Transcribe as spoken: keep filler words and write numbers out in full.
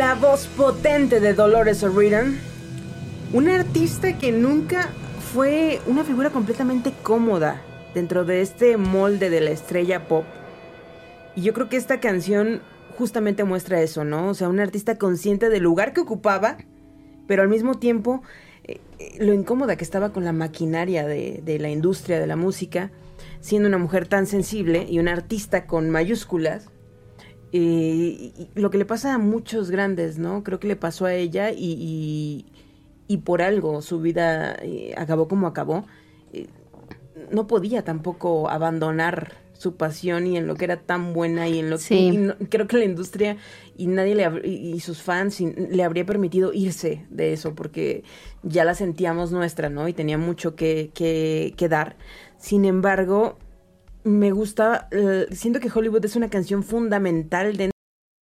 La voz potente de Dolores O'Riordan, una artista que nunca fue una figura completamente cómoda dentro de este molde de la estrella pop. Y yo creo que esta canción justamente muestra eso, ¿no? O sea, una artista consciente del lugar que ocupaba, pero al mismo tiempo eh, lo incómoda que estaba con la maquinaria de, de la industria de la música, siendo una mujer tan sensible y una artista con mayúsculas. Eh, y lo que le pasa a muchos grandes, ¿no? Creo que le pasó a ella y, y, y por algo su vida eh, acabó como acabó. Eh, no podía tampoco abandonar su pasión y en lo que era tan buena y en lo Sí. que y no, creo que la industria y nadie le hab- y, y sus fans y, le habría permitido irse de eso porque ya la sentíamos nuestra, ¿no? Y tenía mucho que, que, que dar. Sin embargo, me gusta, uh, siento que Hollywood es una canción fundamental dentro